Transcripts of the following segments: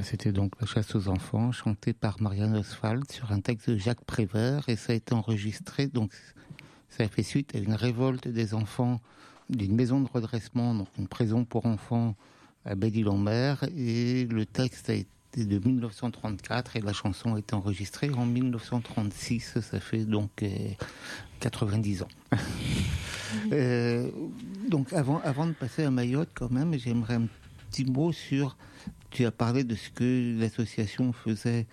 C'était donc La chasse aux enfants, chanté par Marianne Oswald sur un texte de Jacques Prévert, et ça a été enregistré, donc ça a fait suite à une révolte des enfants d'une maison de redressement, donc une prison pour enfants à Belle-Île-en-Mer, et le texte a été de 1934 et la chanson a été enregistrée en 1936, ça fait donc 90 ans. Donc avant de passer à Mayotte quand même, j'aimerais un petit mot sur, tu as parlé de ce que l'association faisait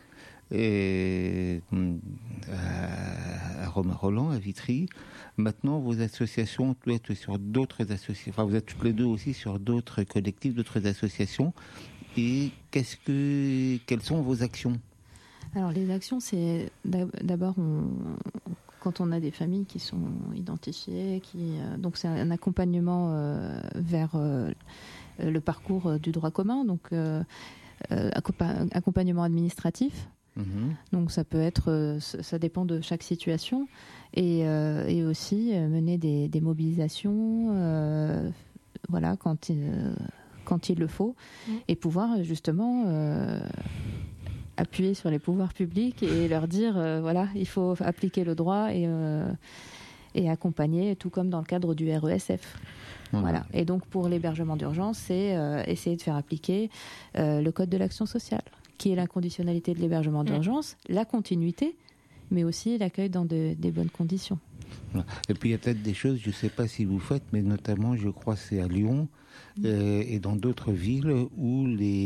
à Romain-Rolland, à Vitry. Maintenant, vos associations doivent être sur d'autres associations, enfin vous êtes toutes les deux aussi sur d'autres collectifs, d'autres associations. Et quelles sont vos actions ? Alors les actions, c'est d'abord quand on a des familles qui sont identifiées, donc c'est un accompagnement vers le parcours du droit commun, donc accompagnement administratif. Donc ça peut être, ça dépend de chaque situation, et aussi mener des mobilisations, voilà, quand il le faut, et pouvoir justement appuyer sur les pouvoirs publics et leur dire voilà, il faut appliquer le droit et accompagner, tout comme dans le cadre du RESF. Voilà. Et donc pour l'hébergement d'urgence, c'est essayer de faire appliquer le code de l'action sociale, qui est l'inconditionnalité de l'hébergement d'urgence, la continuité, mais aussi l'accueil dans des bonnes conditions. Et puis il y a peut-être des choses, je ne sais pas si vous faites, mais notamment je crois c'est à Lyon et dans d'autres villes où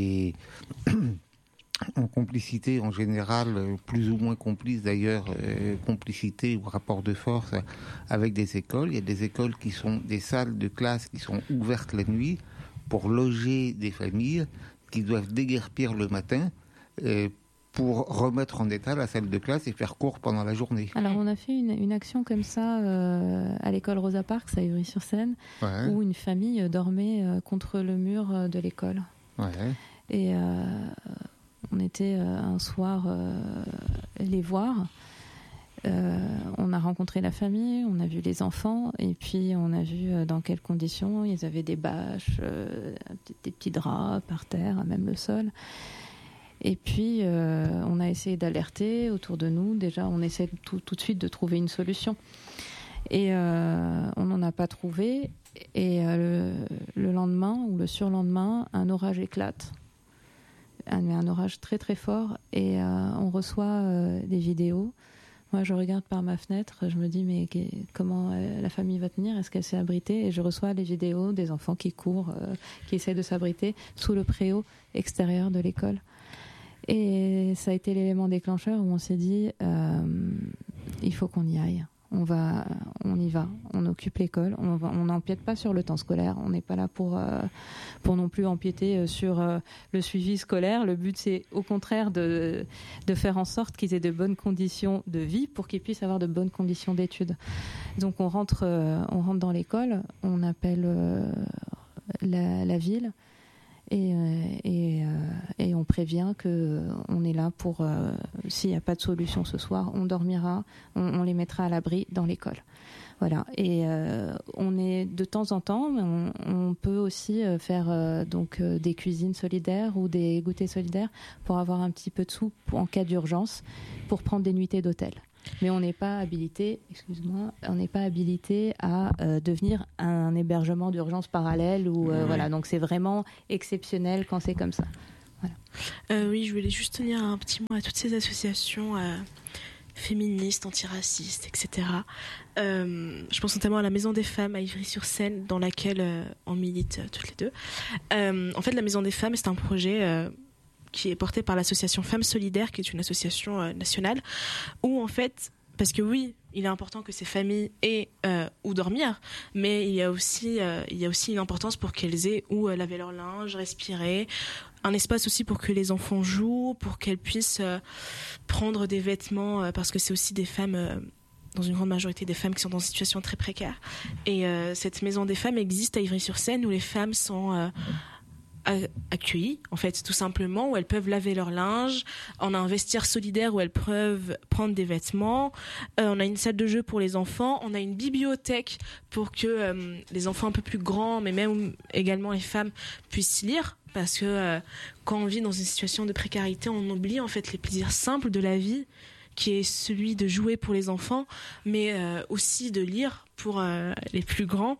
en complicité en général, plus ou moins complice d'ailleurs, complicité ou rapport de force avec des écoles. Il y a des écoles qui sont des salles de classe qui sont ouvertes la nuit pour loger des familles qui doivent déguerpir le matin pour remettre en état la salle de classe et faire cours pendant la journée. Alors on a fait une action comme ça à l'école Rosa Parks à Ivry-sur-Seine, où une famille dormait contre le mur de l'école. Et on était un soir les voir. On a rencontré la famille, on a vu les enfants, et puis on a vu dans quelles conditions. Ils avaient des bâches, des petits draps par terre, même le sol. Et puis, on a essayé d'alerter autour de nous. Déjà, on essaie tout de suite de trouver une solution. Et on n'en a pas trouvé. Et le lendemain ou le surlendemain, un orage éclate. Un orage très très fort. Et on reçoit des vidéos. Moi, je regarde par ma fenêtre. Je me dis, mais comment la famille va tenir ? Est-ce qu'elle s'est abritée ? Et je reçois les vidéos des enfants qui courent, qui essaient de s'abriter sous le préau extérieur de l'école. Et ça a été l'élément déclencheur où on s'est dit il faut qu'on y aille, on y va, on occupe l'école, on n'empiète pas sur le temps scolaire, on n'est pas là pour non plus empiéter sur le suivi scolaire. Le but, c'est au contraire de faire en sorte qu'ils aient de bonnes conditions de vie pour qu'ils puissent avoir de bonnes conditions d'études. Donc on rentre dans l'école, on appelle la ville. Et on prévient qu'on est là pour, s'il n'y a pas de solution ce soir, on dormira, on les mettra à l'abri dans l'école. Voilà. Et on est de temps en temps, on peut aussi faire des cuisines solidaires ou des goûters solidaires pour avoir un petit peu de sous en cas d'urgence, pour prendre des nuitées d'hôtel. Mais on n'est pas habilité, à devenir un hébergement d'urgence parallèle ou voilà. Donc c'est vraiment exceptionnel quand c'est comme ça. Voilà. Oui, je voulais juste tenir un petit mot à toutes ces associations féministes, antiracistes, etc. Je pense notamment à la Maison des Femmes à Ivry-sur-Seine, dans laquelle on milite toutes les deux. En fait, la Maison des Femmes, c'est un projet qui est porté par l'association Femmes Solidaires, qui est une association nationale, où en fait, parce que oui, il est important que ces familles aient où dormir, mais il y a aussi une importance pour qu'elles aient où laver leur linge, respirer, un espace aussi pour que les enfants jouent, pour qu'elles puissent prendre des vêtements, parce que c'est aussi des femmes, dans une grande majorité des femmes qui sont dans une situation très précaire. Et cette Maison des Femmes existe à Ivry-sur-Seine, où les femmes sont accueillies, en fait, tout simplement, où elles peuvent laver leur linge. On a un vestiaire solidaire où elles peuvent prendre des vêtements. On a une salle de jeu pour les enfants. On a une bibliothèque pour que les enfants un peu plus grands, mais même également les femmes, puissent lire. parce que quand on vit dans une situation de précarité, on oublie en fait les plaisirs simples de la vie, qui est celui de jouer pour les enfants, mais aussi de lire pour les plus grands.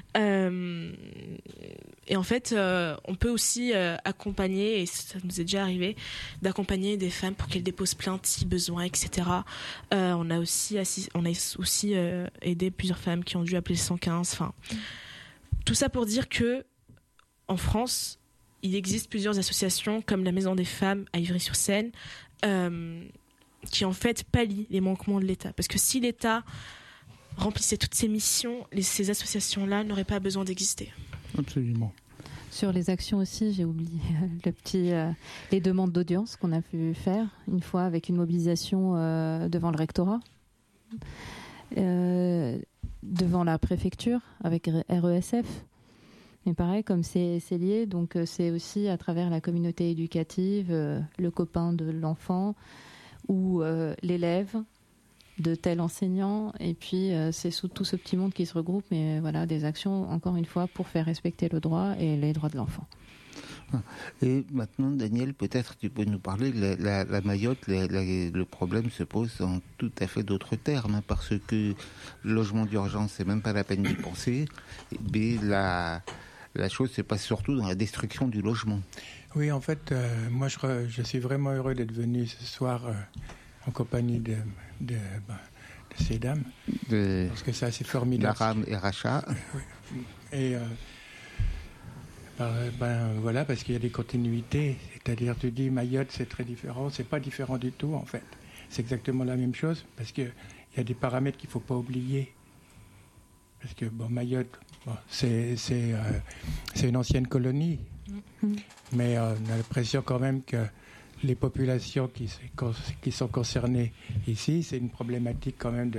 Et en fait, on peut aussi accompagner, et ça nous est déjà arrivé, d'accompagner des femmes pour qu'elles déposent plainte si besoin, etc. On a aussi aidé plusieurs femmes qui ont dû appeler le 115. Enfin, tout ça pour dire que en France, il existe plusieurs associations comme la Maison des Femmes à Ivry-sur-Seine, qui en fait pallient les manquements de l'État. Parce que si l'État remplissait toutes ses missions, ces associations-là n'auraient pas besoin d'exister. Absolument. Sur les actions aussi, j'ai oublié les demandes d'audience qu'on a pu faire une fois avec une mobilisation devant le rectorat, devant la préfecture avec RESF. Mais pareil, comme c'est lié, donc c'est aussi à travers la communauté éducative, le copain de l'enfant, ou l'élève de tel enseignant, et puis c'est sous tout ce petit monde qui se regroupe, mais voilà, des actions, encore une fois, pour faire respecter le droit et les droits de l'enfant. Et maintenant, Daniel, peut-être tu peux nous parler, la Mayotte, le problème se pose en tout à fait d'autres termes, parce que le logement d'urgence, c'est même pas la peine d'y penser, mais la chose se passe surtout dans la destruction du logement. Oui, en fait, moi, je suis vraiment heureux d'être venu ce soir en compagnie de ces dames. Parce que c'est assez formidable. Laram et Racha. Oui. Et voilà, parce qu'il y a des continuités. C'est-à-dire, tu dis Mayotte, c'est très différent. C'est pas différent du tout, en fait. C'est exactement la même chose, parce qu'il y a des paramètres qu'il ne faut pas oublier. Parce que, Mayotte, c'est une ancienne colonie. Mais on a l'impression quand même que les populations qui sont concernées ici, c'est une problématique quand même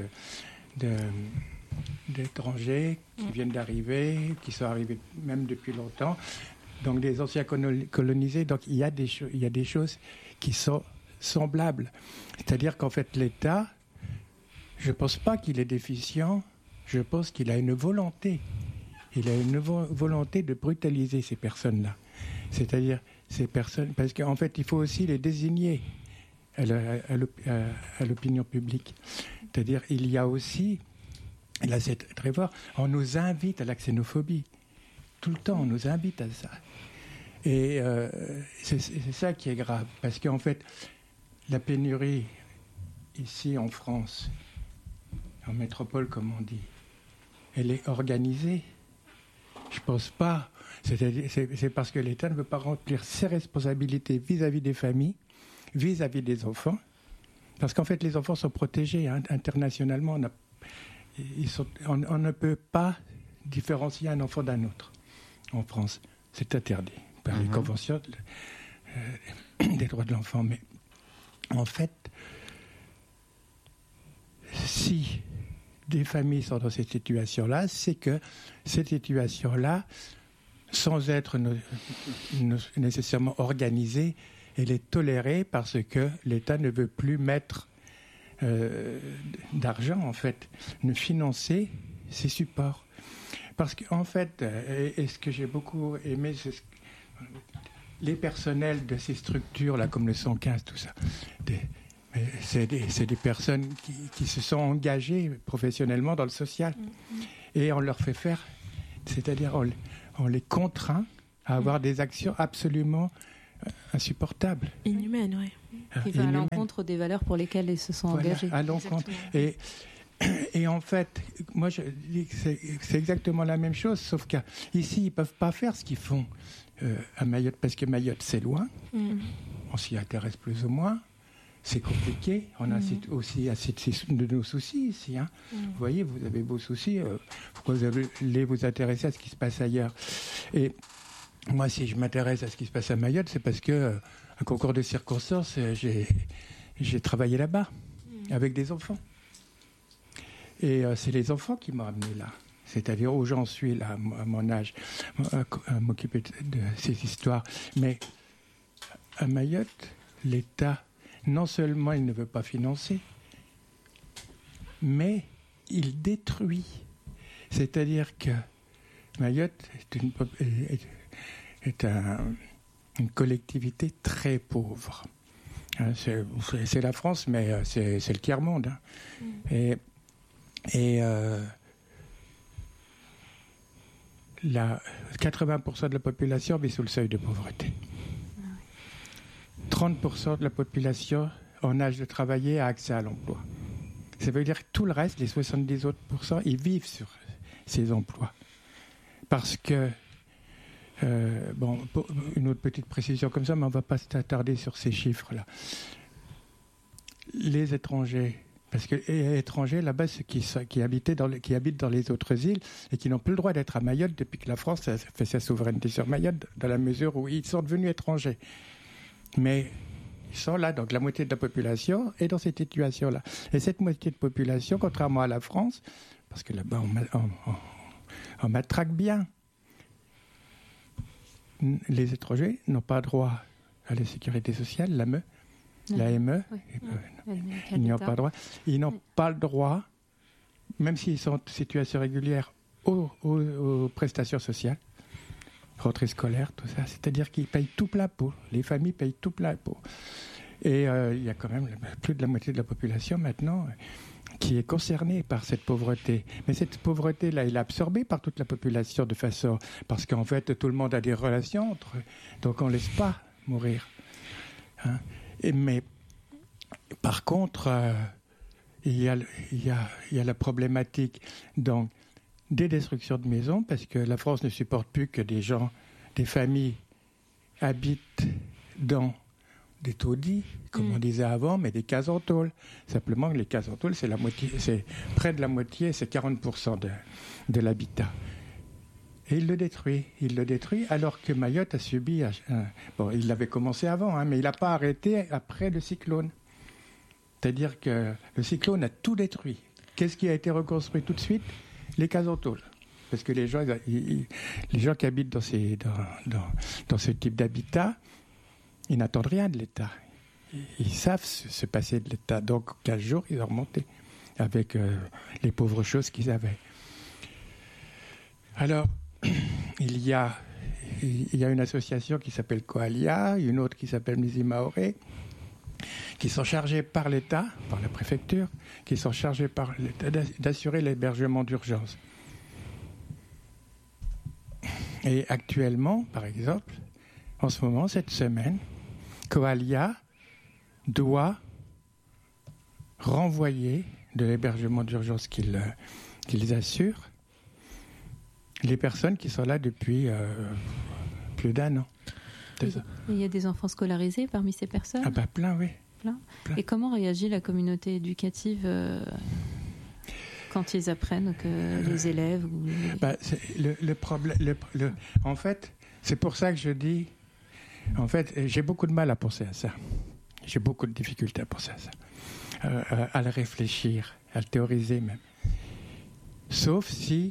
d'étrangers qui viennent d'arriver, qui sont arrivés même depuis longtemps. Donc des anciens colonisés. Donc il y a des choses qui sont semblables. C'est-à-dire qu'en fait l'État, je ne pense pas qu'il est déficient, je pense qu'il a une volonté. Il a une volonté de brutaliser ces personnes-là. C'est-à-dire ces personnes, parce qu'en fait, il faut aussi les désigner à l'opinion publique. C'est-à-dire, il y a aussi, et là c'est très fort, on nous invite à la xénophobie. Tout le temps, on nous invite à ça. Et c'est ça qui est grave, parce qu'en fait, la pénurie, ici en France, en métropole comme on dit, elle est organisée. Je ne pense pas. C'est parce que l'État ne veut pas remplir ses responsabilités vis-à-vis des familles, vis-à-vis des enfants. Parce qu'en fait, les enfants sont protégés internationalement. On ne peut pas différencier un enfant d'un autre en France. C'est interdit par les conventions des droits de l'enfant. Mais en fait, si des familles sont dans cette situation-là, c'est que cette situation-là, sans être nécessairement organisée, elle est tolérée parce que l'État ne veut plus mettre d'argent, en fait, ne financer ces supports. Parce qu'en fait, et ce que j'ai beaucoup aimé, c'est les personnels de ces structures-là, comme le 115, tout ça, c'est des personnes qui se sont engagées professionnellement dans le social. Et on leur fait faire, c'est-à-dire on les contraint à avoir des actions absolument insupportables. Inhumaines, oui. Qui va à l'encontre des valeurs pour lesquelles ils se sont engagés. À l'encontre. Et en fait, moi je dis que c'est exactement la même chose, sauf qu'ici, ils ne peuvent pas faire ce qu'ils font à Mayotte, parce que Mayotte, c'est loin. On s'y intéresse plus ou moins. C'est compliqué. On a aussi assez de nos soucis ici. Hein. Vous voyez, vous avez vos soucis. Pourquoi vous allez vous intéresser à ce qui se passe ailleurs? Et moi, si je m'intéresse à ce qui se passe à Mayotte, c'est parce que, un concours de circonstances, j'ai travaillé là-bas, avec des enfants. Et c'est les enfants qui m'ont amené là. C'est-à-dire où j'en suis là, à mon âge, à m'occuper de ces histoires. Mais à Mayotte, l'État, non seulement il ne veut pas financer, mais il détruit. C'est-à-dire que Mayotte est une collectivité très pauvre. C'est la France, mais c'est le tiers-monde. Et 80% de la population vit sous le seuil de pauvreté. 30% de la population en âge de travailler a accès à l'emploi. Ça veut dire que tout le reste, les 70 autres %, ils vivent sur ces emplois. Parce que, une autre petite précision comme ça, mais on ne va pas s'attarder sur ces chiffres-là. Les étrangers, parce que les étrangers, là-bas, ceux qui habitent dans les autres îles et qui n'ont plus le droit d'être à Mayotte depuis que la France a fait sa souveraineté sur Mayotte, dans la mesure où ils sont devenus étrangers. Mais ils sont là, donc la moitié de la population est dans cette situation-là. Et cette moitié de population, contrairement à la France, parce que là-bas on matraque bien, les étrangers n'ont pas droit à la sécurité sociale, l'AME, ils n'y ont pas droit. Ils n'ont pas le droit, même s'ils sont en situation régulière, aux prestations sociales. Rentrée scolaire, tout ça. C'est-à-dire qu'ils payent tout plein pot. Les familles payent tout plein pot. Et il y a quand même plus de la moitié de la population maintenant qui est concernée par cette pauvreté. Mais cette pauvreté-là, elle est absorbée par toute la population de façon... Parce qu'en fait, tout le monde a des relations entre eux. Donc on ne laisse pas mourir. Hein? Mais par contre, il y a la problématique... Donc, des destructions de maisons, parce que la France ne supporte plus que des familles habitent dans des taudis, comme on disait avant, mais des cases en tôle. Simplement que les cases en tôle, c'est près de la moitié, c'est 40% de l'habitat. Et il le détruit alors que Mayotte a subi... il l'avait commencé avant, mais il n'a pas arrêté après le cyclone. C'est-à-dire que le cyclone a tout détruit. Qu'est-ce qui a été reconstruit tout de suite ? Les cases en tôle. Parce que les gens qui habitent dans ce type d'habitat, ils n'attendent rien de l'État. Ils savent se passer de l'État. Donc, 15 jours, ils ont remonté avec les pauvres choses qu'ils avaient. Alors, il y a une association qui s'appelle Coalia, une autre qui s'appelle Misi Maoré, qui sont chargés par l'État, par la préfecture, qui sont chargés par l'État d'assurer l'hébergement d'urgence. Et actuellement, par exemple, en ce moment, cette semaine, Coalia doit renvoyer de l'hébergement d'urgence qu'ils assurent les personnes qui sont là depuis plus d'1 an. Il y a des enfants scolarisés parmi ces personnes ? Ah bah plein, oui. Plein. Et comment réagit la communauté éducative quand ils apprennent que les élèves... Le problème... en fait, c'est pour ça que je dis... En fait, j'ai beaucoup de mal à penser à ça. J'ai beaucoup de difficultés à penser à ça. À le réfléchir, à le théoriser même. Sauf si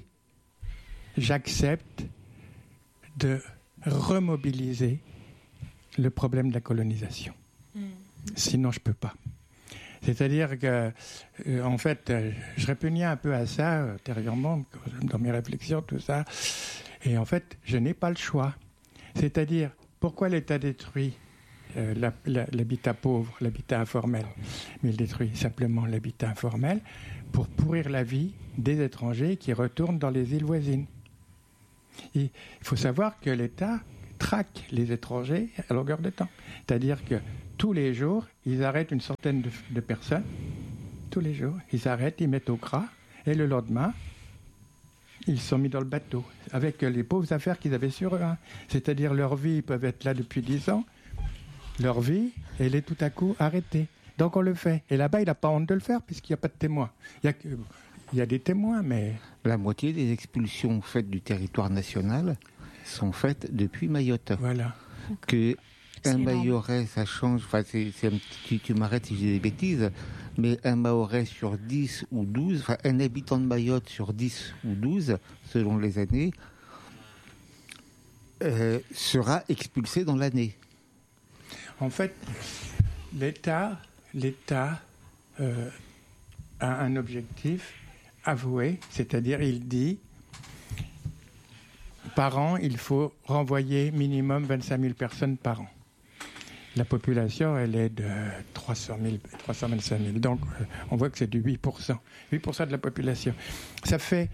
j'accepte de remobiliser le problème de la colonisation. Sinon, je ne peux pas. C'est-à-dire que, en fait, je répugnais un peu à ça intérieurement, dans mes réflexions, tout ça. Et en fait, je n'ai pas le choix. C'est-à-dire, pourquoi l'État détruit l'habitat pauvre, l'habitat informel? Mais il détruit simplement l'habitat informel pour pourrir la vie des étrangers qui retournent dans les îles voisines. Il faut savoir que l'État traque les étrangers à longueur de temps. C'est-à-dire que tous les jours, ils arrêtent une centaine de personnes. Tous les jours, ils arrêtent, ils mettent au gras. Et le lendemain, ils sont mis dans le bateau. Avec les pauvres affaires qu'ils avaient sur eux. C'est-à-dire leur vie, ils peuvent être là depuis 10 ans. Leur vie, elle est tout à coup arrêtée. Donc on le fait. Et là-bas, il n'a pas honte de le faire puisqu'il n'y a pas de témoins. Il y a des témoins, mais... La moitié des expulsions faites du territoire national sont faites depuis Mayotte. Voilà. Que un Mahorais, ça change... Enfin, tu m'arrêtes si j'ai des bêtises, mais un Mahorais sur 10 ou 12, enfin un habitant de Mayotte sur 10 ou 12, selon les années, sera expulsé dans l'année. En fait, l'État a un objectif avoué, c'est-à-dire il dit par an, il faut renvoyer minimum 25 000 personnes par an. La population, elle est de 325 000. Donc, on voit que c'est du 8%. 8% de la population. Ça fait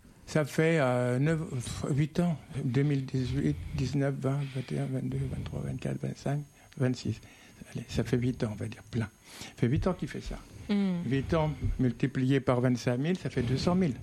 8 ans. 2018, 19, 20, 21, 22, 23, 24, 25, 26. Allez, ça fait 8 ans, on va dire, plein. Ça fait 8 ans qu'il fait ça. 8 ans multiplié par 25 000, ça fait 200 000.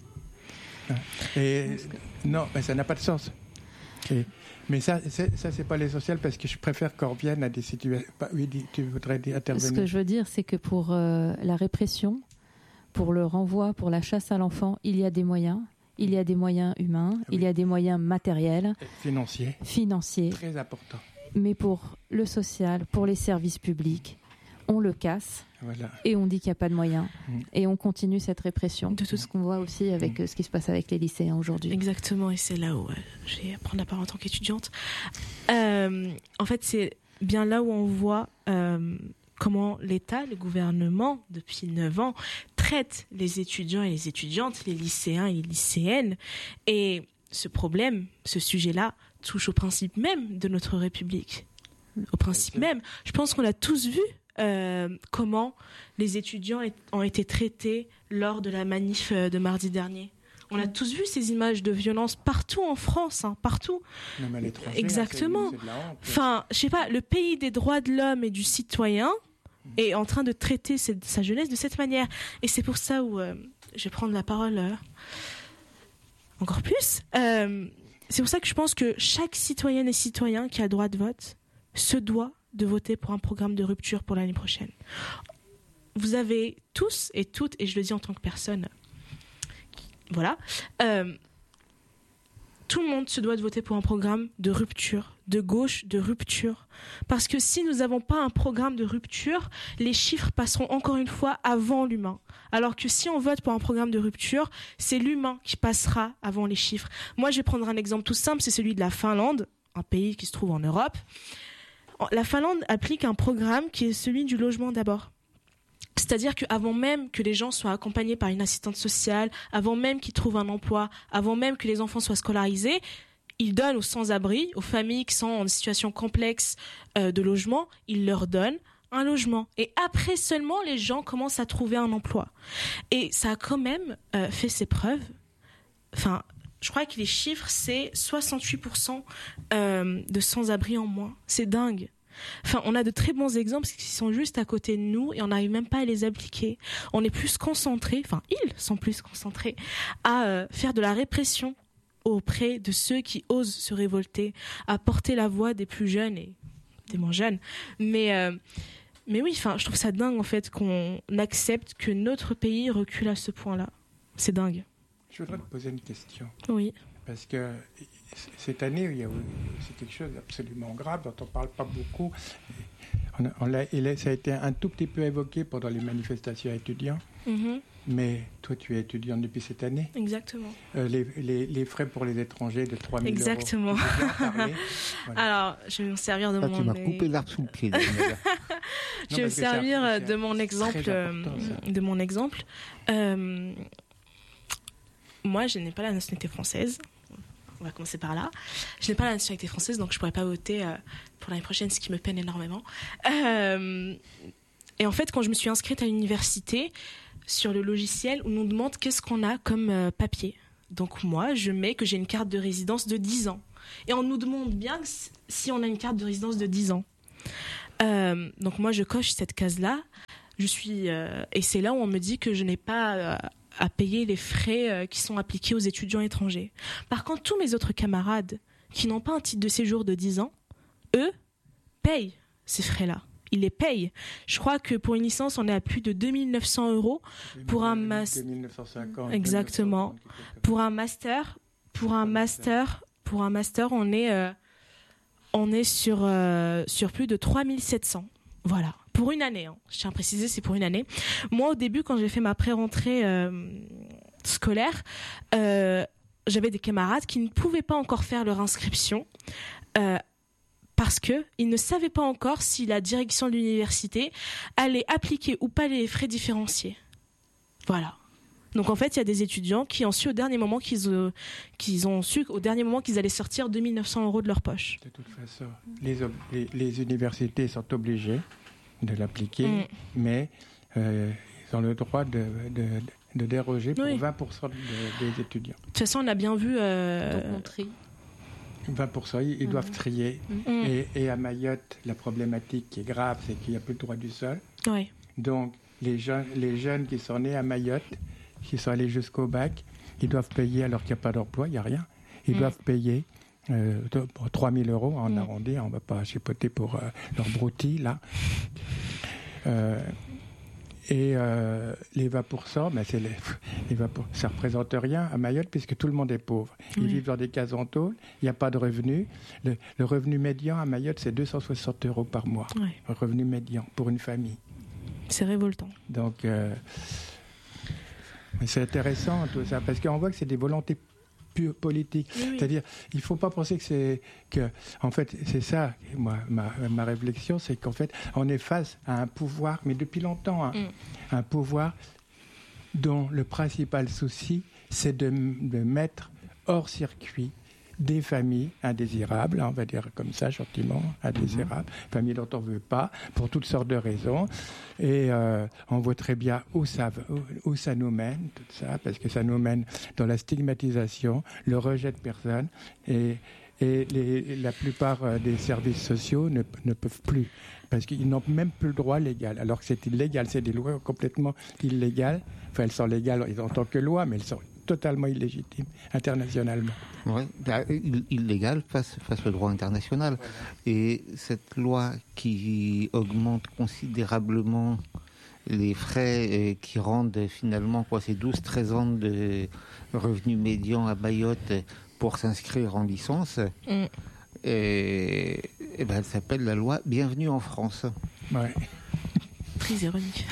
Et non, mais ça n'a pas de sens. Mais ça, c'est pas l'essentiel parce que je préfère qu'on revienne à des situations. Oui, tu voudrais intervenir. Ce que je veux dire, c'est que pour la répression, pour le renvoi, pour la chasse à l'enfant, il y a des moyens. Il y a des moyens humains, il y a des moyens matériels. Financiers. Très important. Mais pour le social, pour les services publics, on le casse et on dit qu'il n'y a pas de moyens. Et on continue cette répression. De tout ce qu'on voit aussi avec ce qui se passe avec les lycéens aujourd'hui. Exactement, et c'est là où je vais prendre la parole en tant qu'étudiante. En fait, c'est bien là où on voit comment l'État, le gouvernement, depuis 9 ans, traite les étudiants et les étudiantes, les lycéens et les lycéennes. Et ce problème, ce sujet-là, touche au principe même de notre République. Au principe même. Je pense qu'on a tous vu comment les étudiants ont été traités lors de la manif de mardi dernier. On a tous vu ces images de violence partout en France, partout. Même à l'étranger. Exactement. C'est de la honte. Enfin, je sais pas, le pays des droits de l'homme et du citoyen est en train de traiter sa jeunesse de cette manière. Et c'est pour ça où je vais prendre la parole encore plus. C'est pour ça que je pense que chaque citoyenne et citoyen qui a le droit de vote se doit de voter pour un programme de rupture pour l'année prochaine. Vous avez tous et toutes, et je le dis en tant que personne, voilà, tout le monde se doit de voter pour un programme de rupture, de gauche, de rupture. Parce que si nous n'avons pas un programme de rupture, les chiffres passeront encore une fois avant l'humain. Alors que si on vote pour un programme de rupture, c'est l'humain qui passera avant les chiffres. Moi, je vais prendre un exemple tout simple, c'est celui de la Finlande, un pays qui se trouve en Europe. La Finlande applique un programme qui est celui du logement d'abord. C'est-à-dire qu'avant même que les gens soient accompagnés par une assistante sociale, avant même qu'ils trouvent un emploi, avant même que les enfants soient scolarisés, ils donnent aux sans-abri, aux familles qui sont en situation complexe de logement, ils leur donnent un logement. Et après seulement, les gens commencent à trouver un emploi. Et ça a quand même fait ses preuves. Enfin, je crois que les chiffres, c'est 68% de sans-abri en moins. C'est dingue. Enfin, on a de très bons exemples qui sont juste à côté de nous et on n'arrive même pas à les appliquer. On est plus concentrés, enfin, ils sont plus concentrés à faire de la répression auprès de ceux qui osent se révolter, à porter la voix des plus jeunes et des moins jeunes. Mais oui, enfin, je trouve ça dingue en fait qu'on accepte que notre pays recule à ce point-là. C'est dingue. Je voudrais te poser une question. Oui. Parce que cette année, c'est quelque chose d'absolument grave dont on ne parle pas beaucoup. Ça a été un tout petit peu évoqué pendant les manifestations étudiants. Mm-hmm. Mais toi, tu es étudiante depuis cette année. Exactement. Les frais pour les étrangers de 3 000 Exactement. euros. Voilà. Alors, je vais me servir de Tu m'as coupé l'arbre sous le pied. Je vais me servir de mon exemple. Moi, je n'ai pas la nationalité française. On va commencer par là. Je n'ai pas la nationalité française, donc je ne pourrais pas voter pour l'année prochaine, ce qui me peine énormément. Et en fait, quand je me suis inscrite à l'université, sur le logiciel, on nous demande qu'est-ce qu'on a comme papier. Donc moi, je mets que j'ai une carte de résidence de 10 ans. Et on nous demande bien si on a une carte de résidence de 10 ans. Donc moi, je coche cette case-là. Et c'est là où on me dit que je n'ai pas à payer les frais qui sont appliqués aux étudiants étrangers. Par contre, tous mes autres camarades qui n'ont pas un titre de séjour de 10 ans, eux, payent ces frais-là. Ils les payent. Je crois que pour une licence, on est à plus de 2 900 €. Pour un master, 2950. Exactement. 2950. Pour un master, on est sur plus de 3 700. Voilà. Pour une année. Je tiens à préciser, c'est pour une année. Moi, au début, quand j'ai fait ma pré-rentrée scolaire, j'avais des camarades qui ne pouvaient pas encore faire leur inscription parce qu'ils ne savaient pas encore si la direction de l'université allait appliquer ou pas les frais différenciés. Voilà. Donc en fait, il y a des étudiants qui ont su au dernier moment qu'ils allaient sortir 2 900 € de leur poche. De toute façon, les universités sont obligées de l'appliquer, mais ils ont le droit de déroger pour 20% des étudiants. De toute façon, on a bien vu... Donc on trie. 20%, ils doivent trier. Et à Mayotte, la problématique qui est grave, c'est qu'il n'y a plus le droit du sol. Oui. Donc, les jeunes qui sont nés à Mayotte, qui sont allés jusqu'au bac, ils doivent payer, alors qu'il n'y a pas d'emploi, il n'y a rien. Ils doivent payer 3 000 € en arrondi. On ne va pas chipoter pour leur broutilles, là. Et les 20%, ben ça ne représente rien à Mayotte puisque tout le monde est pauvre. Ils vivent dans des cases en tôle, il n'y a pas de revenu. Le revenu médian à Mayotte, c'est 260 € par mois. Oui. Le revenu médian pour une famille. C'est révoltant. Donc, c'est intéressant tout ça parce qu'on voit que c'est des volontés politique. Oui. C'est-à-dire, il ne faut pas penser en fait, c'est ça, moi, ma réflexion, c'est qu'en fait, on est face à un pouvoir, mais depuis longtemps, un pouvoir dont le principal souci, c'est de mettre hors circuit des familles indésirables, on va dire comme ça gentiment, indésirables, familles dont on ne veut pas, pour toutes sortes de raisons. Et on voit très bien où ça nous mène, tout ça, parce que ça nous mène dans la stigmatisation, le rejet de personnes, et la plupart des services sociaux ne peuvent plus, parce qu'ils n'ont même plus le droit légal, alors que c'est illégal, c'est des lois complètement illégales. Enfin, elles sont légales en tant que loi, mais elles sont totalement illégitime internationalement. Oui, illégal face au droit international. Voilà. Et cette loi qui augmente considérablement les frais qui rendent finalement ces 12-13 ans de revenus médians à Mayotte pour s'inscrire en licence, et elle s'appelle la loi Bienvenue en France. Ouais. Très ironique.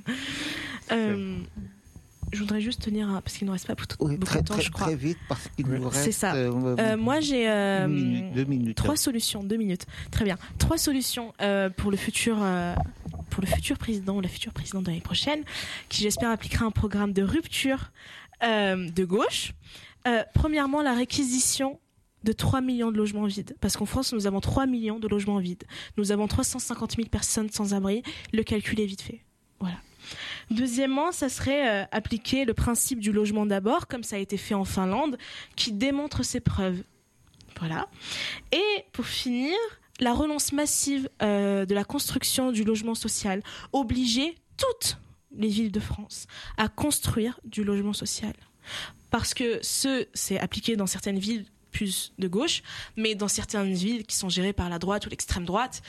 Je voudrais juste tenir, parce qu'il ne nous reste pas beaucoup de temps, je crois. Très vite, parce qu'il nous reste... C'est ça. Moi, j'ai 2 minutes. 3 solutions, 2 minutes. Très bien. 3 solutions pour le futur président ou la future présidente de l'année prochaine, qui, j'espère, appliquera un programme de rupture de gauche. Premièrement, la réquisition de 3 millions de logements vides. Parce qu'en France, nous avons 3 millions de logements vides. Nous avons 350 000 personnes sans abri. Le calcul est vite fait. Voilà. Deuxièmement, ça serait appliquer le principe du logement d'abord, comme ça a été fait en Finlande, qui démontre ses preuves. Voilà. Et pour finir, la relance massive de la construction du logement social. Obliger toutes les villes de France à construire du logement social. Parce que c'est appliqué dans certaines villes plus de gauche, mais dans certaines villes qui sont gérées par la droite ou l'extrême droite,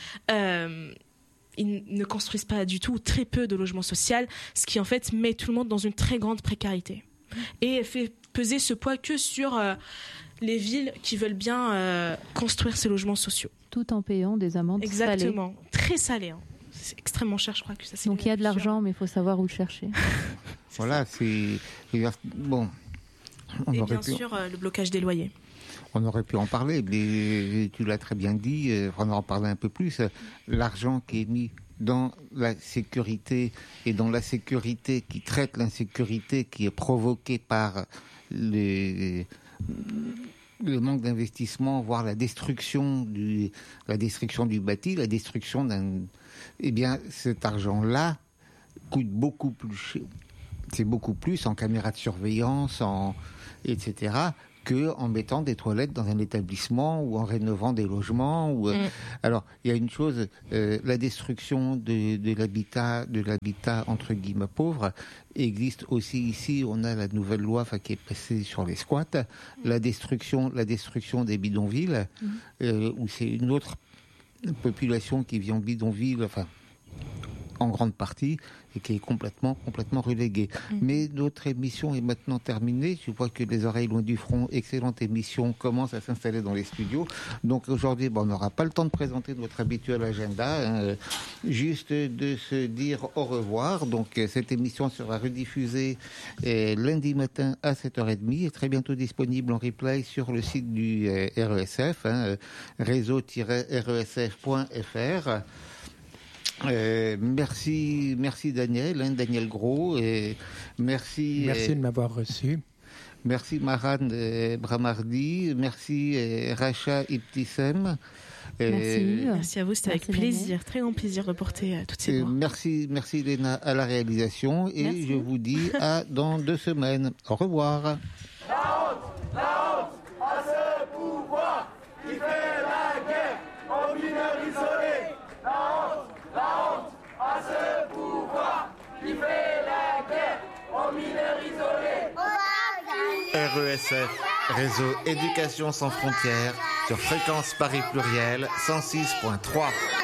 ils ne construisent pas du tout, très peu de logements sociaux, ce qui en fait met tout le monde dans une très grande précarité. Et fait peser ce poids que sur les villes qui veulent bien construire ces logements sociaux. Tout en payant des amendes salées. Exactement, très salées. Hein. C'est extrêmement cher, je crois que ça. C'est donc il y a de l'argent, mais il faut savoir où le chercher. Voilà, c'est bon. Et bien sûr, le blocage des loyers. On aurait pu en parler, mais tu l'as très bien dit, on en parler un peu plus. L'argent qui est mis dans la sécurité et dans la sécurité qui traite l'insécurité qui est provoquée par le manque d'investissement, voire la destruction du bâti, la destruction d'un... Eh bien, cet argent-là coûte beaucoup plus cher. C'est beaucoup plus en caméras de surveillance, etc., qu'en mettant des toilettes dans un établissement ou en rénovant des logements. Alors, il y a une chose, la destruction de l'habitat entre guillemets pauvre existe aussi ici. On a la nouvelle loi qui est passée sur les squats, la destruction des bidonvilles, où c'est une autre population qui vit en bidonville, en grande partie, et qui est complètement reléguée. Mais notre émission est maintenant terminée. Je vois que Les Oreilles Loin du Front, excellente émission, commence à s'installer dans les studios. Donc aujourd'hui, on n'aura pas le temps de présenter notre habituel agenda, juste de se dire au revoir. Donc cette émission sera rediffusée lundi matin à 7h30 et très bientôt disponible en replay sur le site du RESF, réseau-resf.fr. Merci Daniel, Daniel Gros, et merci de m'avoir reçu. Merci Maran Bramardi, merci Racha Ibtissem. Merci à vous, c'était avec plaisir, très grand plaisir de porter toutes ces voix. Merci Léna à la réalisation et je vous dis à dans 2 semaines. Au revoir. La honte à ce pouvoir qui fait la guerre aux mineurs isolés. La honte à ce pouvoir qui fait la guerre aux mineurs isolés. RESF, Réseau Éducation sans frontières, sur Fréquence Paris Pluriel 106.3.